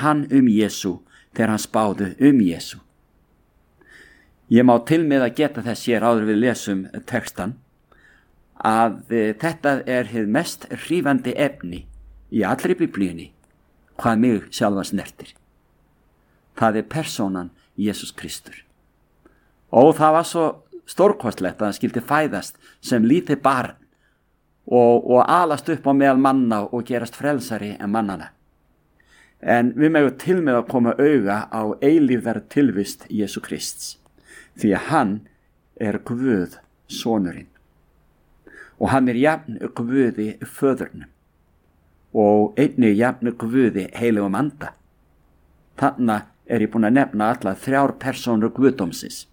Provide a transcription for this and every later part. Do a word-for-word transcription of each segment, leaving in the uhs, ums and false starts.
hann um Jesú þegar hann spáði um Jesú. Ég má til með að geta þess hér áður við lesum textan að þetta er hið mest hrífandi efni í allri biblíunni hvað mig sjálfa snertir. Það er persónan Jesús Kristur. Og það var svo stórkostlegt að hann skildi fæðast sem lítið barn og, og alast upp á meðal manna og gerast frelsari en mannana. En við megum til með að koma auga á eilífðar tilvist Jesú Krists, því að hann er Guð sonurinn. Og hann er jafn Guði föðurnum og einnig jafn Guði heilugum anda. Þarna er ég búin að nefna alla þrjár persónur Guðdómsins.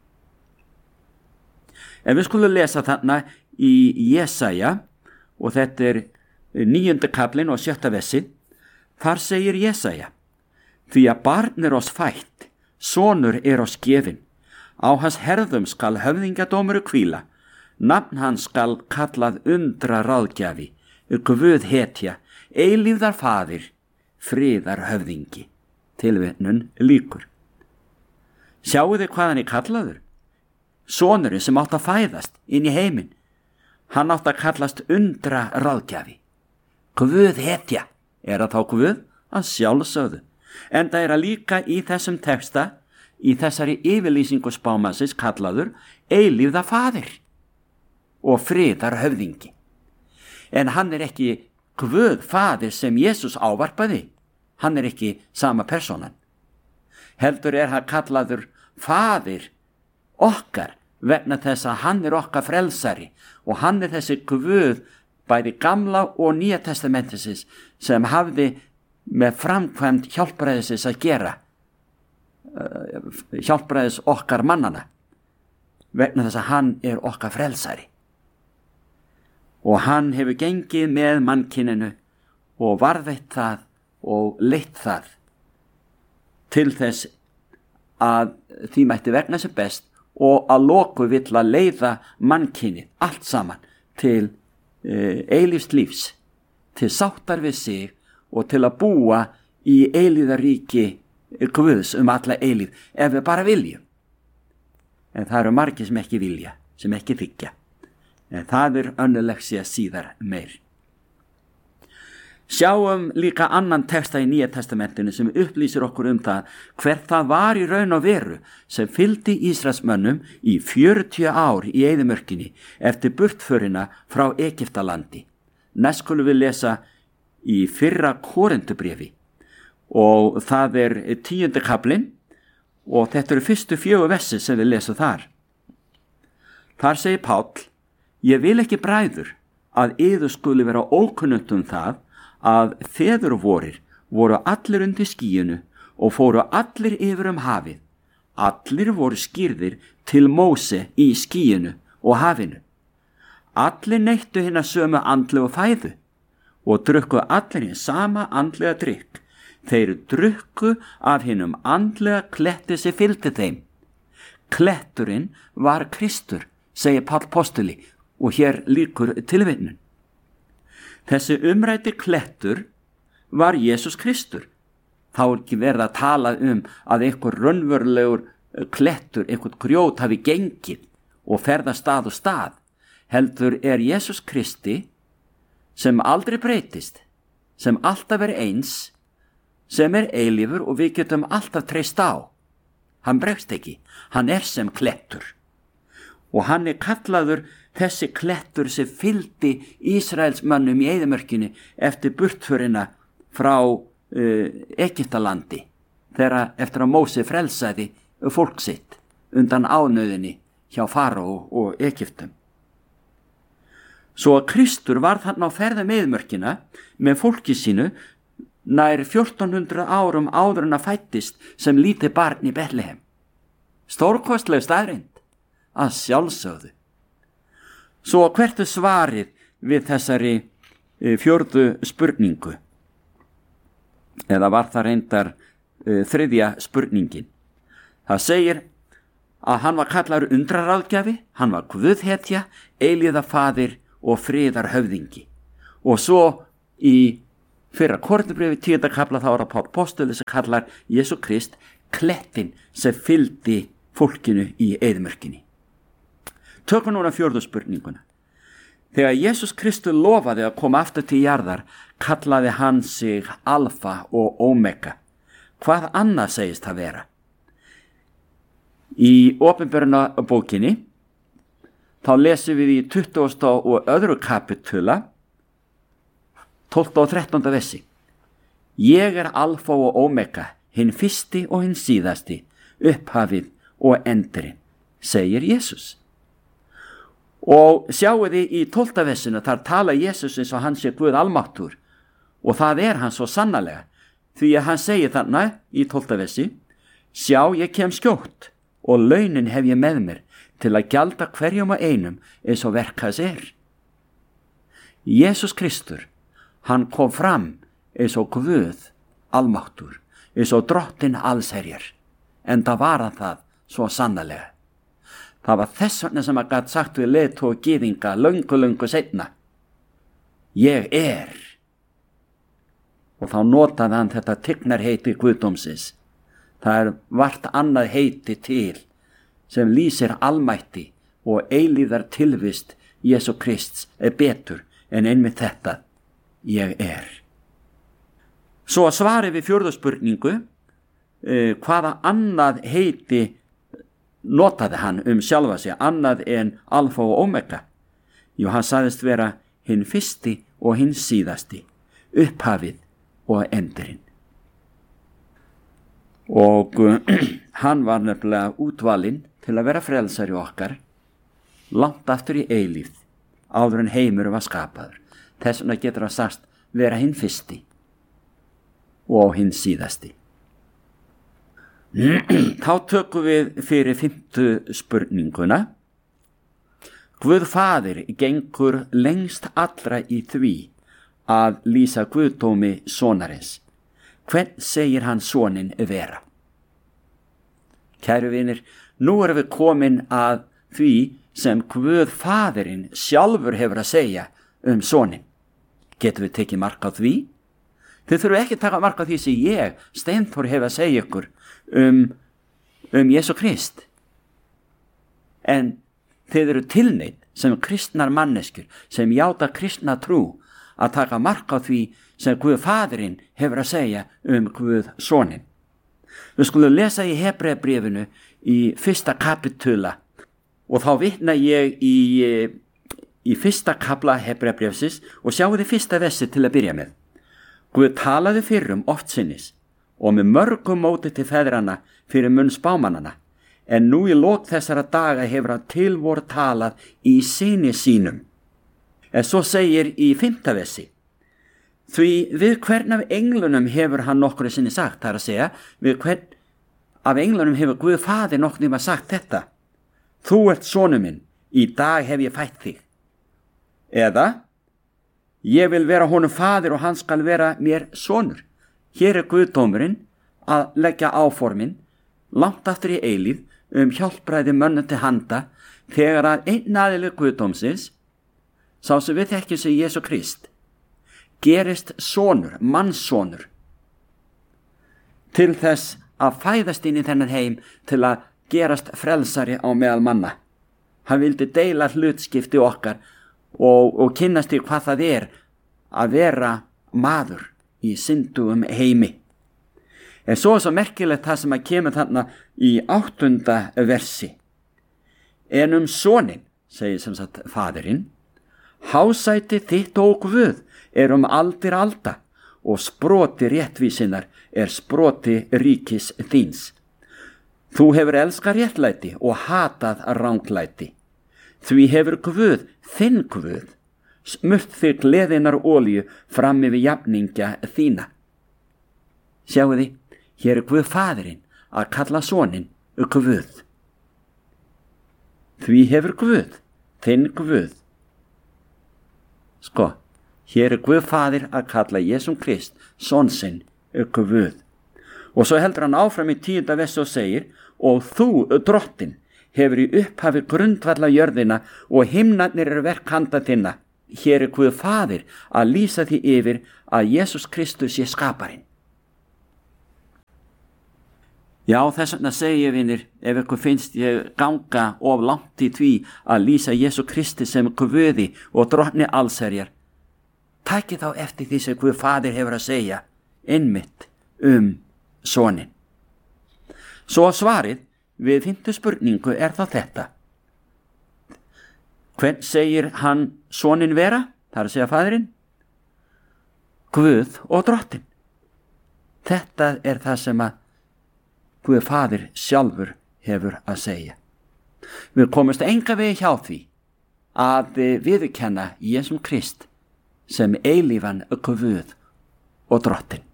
En við skulum lesa þarna í Jesaja, og þetta er níundi kaflinn og sjötta versi. Þar segir Jesaja: því að barn er oss fætt, sonur er oss gefinn, á hans herðum skal höfðingadómur hvíla, nafn hans skal kallað undra ráðgjafi, Guð hetja, eilífðar faðir, friðar höfðingi. Tilvitnun lýkur. Sjáu þið hvað hann er kallaður? Sonurinn sem átt að fæðast inn í heiminn, hann átt að kallast undra ráðgjafi. Guð hetja, er það þá Guð? Að sjálfsögðu. En það er að líka í þessum texta, í þessari yfirlýsingu spámannsins kallaður eilífða faðir og friðar höfðingi. En hann er ekki Guð faðir sem Jesús ávarpaði. Hann er ekki sama persónan. Heldur er hann kallaður faðir okkar vegna þess að hann er okkar frelsari og hann er þessi Guð bæði gamla og nýja testamentisins sem hafði með framkvæmd hjálpræðisins að gera, hjálpræðis okkar mannana, vegna þess að hann er okkar frelsari. Og hann hefur gengið með mannkyninu og varðveitt það og leitt það til þess að því mætti vegna sem best og að loku vill að leiða mannkynið allt saman til uh, eilífs lífs, til sáttar við sig og til að búa í eilíðaríki Guðs um alla eilíð ef við bara viljum. En það eru margir sem ekki vilja, sem ekki þykja. En það er önnur leksía síðar meir. Sjáum líka annan texta í Nýja testamentinu sem upplýsir okkur um það hver það var í raun og veru sem fylgdi Ísraelsmönnum í fjörutíu ár í eyðimörkinni eftir burtförina frá Egyptalandi. Næst skulum við lesa í fyrra Korintubréfi og það er tíundi kaflinn og þetta eru fyrstu fjögur versi sem við lesum þar. Þar segir Páll: ég vil ekki bræður að yður skuli vera ókunnugt um það að feður vorir voru allir undir skýinu og fóru allir yfir um hafið. Allir voru skýrðir til Móse í skýinu og hafinu. Allir neittu hina sömu andlegu fæðu og drukku allir hinn sama andlega drykk. Þeir drukku af hinum andlega kletti sem fylgdi þeim. Kletturinn var Kristur, segir Páll postuli, og hér lýkur tilvitnun. Þessi umræddi klettur var Jesús Kristur. Þá er ekki verið að tala um að einhver raunverulegur klettur, einhver grjót hafi gengið og ferða stað og stað. Heldur er Jesús Kristi sem aldrei breytist, sem alltaf er eins, sem er eilífur og við getum alltaf treyst á. Hann bregst ekki, hann er sem klettur. Og hann er kallaður þessi klettur sem fylgdi Ísraelsmönnum í eyðimörkinni eftir burtförina frá uh, Egyptalandi, þegar eftir að Móse frelsaði fólk sitt undan ánauðinni hjá Faró og Egyptum. Svo að Kristur var þarna á ferð um eyðimörkina með fólki sínu nær fjórtán hundruð árum áður en að fættist sem lítið barn í Betlehem. Stórkostleg staðreynd, að sjálfsögðu. Svo hvert er svarið við þessari fjórðu spurningu? Eða var það reyndar uh, þriðja spurningin? Það segir að hann var kallaður undraráðgjafi, hann var Guðhetja, eilíða faðir og friðar höfðingi. Og svo í fyrra Korintubréfi tíunda kafla þá er að Páll postuli sem kallar Jesú Krist klettin sem fylgdi fólkinu í eyðimörkinni. Tökum núna fjórðu spurninguna. Þegar Jesús Kristur lofaði að koma aftur til jarðar, kallaði hann sig Alfa og Omega. Hvað annað segist það vera? Í opinberuna bókinni, þá lesum við í tuttugasta og öðru kapitula, tólfta og þrettánda versi. Ég er Alfa og Omega, hinn fyrsti og hinn síðasti, upphafið og endurinn, segir Jesús. Og sjáu þið í tólfta versinu, þar tala Jesús eins og hann sé Guð almáttur, og það er hann svo sannarlega, því að hann segir þarna í tólfta versi, sjá ég kem skjótt, og launin hef ég með mér til að gjalda hverjum og einum eins og verk hans er. Jesús Kristur, hann kom fram eins og Guð almáttur, eins og drottinn allsherjar, en það var hann það svo sannarlega. Það var þess vegna sem að gat sagt við leiðtoga gyðinga löngu löngu seinna. Ég er. Og þá notaði hann þetta tignarheiti Guðdómsins. Það er vart annað heiti til sem lýsir almætti og eilíðar tilvist Jesú Krists er betur en einmitt þetta. Ég er. Svo að svari við fjórðu spurningu, eh, hvaða annað heiti notaði hann um sjálfa sig annað en Alfa og Omega? Jú, hann sagðist vera hinn fyrsti og hinn síðasti, upphafið og endurinn. Og uh, hann var nefnilega útvalinn til að vera frelsari okkar langt aftur í eilífð, áður en heimur var skapaður. Þess vegna getur hann sagt vera hinn fyrsti og hinn síðasti. Þá tökum við fyrir fimmtu spurninguna. Guð faðir gengur lengst allra í því að lýsa guðdómi sonarins. Hvern segir hann sonin vera? Kæru vinir, nú erum við komin að því sem Guð faðirinn sjálfur hefur að segja um sonin. Getum við tekið mark á því? Þið þurfum ekki að taka mark á því sem ég, Steinþór, hefur að segja ykkur um, um Jesú Krist. En þið eru tilneydd sem kristnar manneskjur, sem játa kristna trú, að taka mark á því sem Guð faðirinn hefur að segja um Guð sonin. Við skulum lesa í Hebreabréfinu í fyrsta kapitula og þá vitna ég í, í fyrsta kafla Hebreabréfsins og sjáu þið fyrsta versi til að byrja með. Guð talaði fyrir um oft sinnis og með mörgum móti til feðrana fyrir munn spámannana, en nú í lok þessara daga hefur hann til vor talað í syni sínum. En svo segir í fimmta versi, því við hvern af englunum hefur hann nokkru sinni sagt, það er að segja, við hvern af englunum hefur Guð faðir nokkru sinni sagt þetta, þú ert sonu minn, í dag hef ég fætt þig. Eða, ég vil vera honum faðir og hann skal vera mér sonur. Hér er Guðdómurinn að leggja áformin langt aftur í eilíð um hjálpræði mönnum til handa þegar að einn aðili Guðdómsins, sá sem við þekkjum sem Jesú Krist, gerist sonur, mannssonur, til þess að fæðast inn í þennan heim til að gerast frelsari á meðal manna. Hann vildi deila hlutskipti okkar og, og kynnast í hvað það er að vera maður í syndugum heimi. En svo er svo merkilegt það sem að kemur þarna í áttunda versi. En um sonin, segir sem sagt faðirinn, hásæti þitt og Guð er um aldir alda og sproti réttvísinnar er sproti ríkis þíns. Þú hefur elskað réttlæti og hatað ranglæti. Því hefur Guð, þinn Guð, smurt þig gleðinar olíu fram yfir jafningja þína. Sjáu þið, hér er Guð faðirinn að kalla sonin Guð. Því hefur Guð, þinn Guð. Sko, hér er Guð faðir að kalla Jesúm Krist son sinn Guð. Og svo heldur hann áfram í tíunda versi og segir, og þú, drottin, hefur í upphafi grundvalla jörðina og himnarnir eru verk handa þinna. hér er Guð Faðir að lýsa því yfir að Jesús Kristus sé skaparinn. Já, þess vegna segi ég, vinir, ef ykkur finnst ég ganga of langt í því að lýsa Jesú Kristi sem Guði og drottni allsherjar, taki þá eftir því sem Guð Faðir hefur að segja, einmitt um soninn. Svo svarið við fimmtu spurningu er þá þetta. Hvern segir hann soninn vera? Það er að segja Faðirinn. Guð og drottin. Þetta er það sem að Guð Faðir sjálfur hefur að segja. Við komumst enga vegi hjá því að viðurkenna Jesúm Krist sem eilífan Guð og drottin.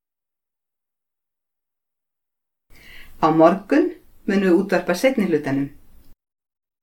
Á morgun munum við útvarpa seinni hlutanum.